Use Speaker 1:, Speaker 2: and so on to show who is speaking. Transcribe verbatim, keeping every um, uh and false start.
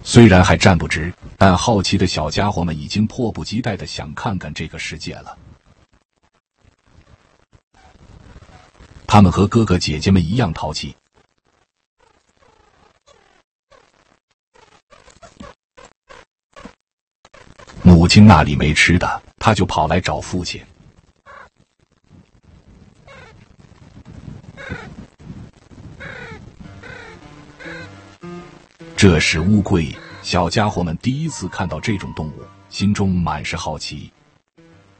Speaker 1: 虽然还站不直，但好奇的小家伙们已经迫不及待地想看看这个世界了。他们和哥哥姐姐们一样淘气。母亲那里没吃的，他就跑来找父亲。这是乌龟，小家伙们第一次看到这种动物，心中满是好奇。